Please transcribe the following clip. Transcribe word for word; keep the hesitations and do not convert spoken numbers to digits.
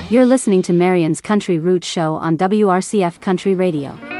You're listening to Marion's Country Roots Show on W R C F Country Radio.